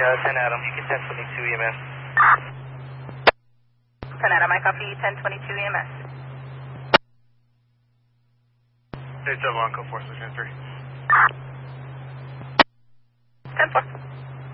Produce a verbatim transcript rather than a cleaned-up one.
Uh, ten Adam, you get ten twenty-two E M S. ten Adam, I copy ten twenty-two E M S. Hey, Double on code four six nine three. ten four.